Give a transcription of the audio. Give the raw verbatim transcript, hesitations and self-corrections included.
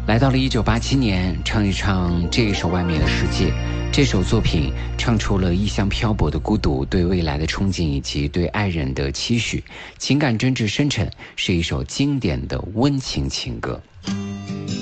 来到了一九八七年，唱一唱这一首《外面的世界》。这首作品唱出了异乡漂泊的孤独，对未来的憧憬以及对爱人的期许，情感真挚深沉，是一首经典的温情情歌。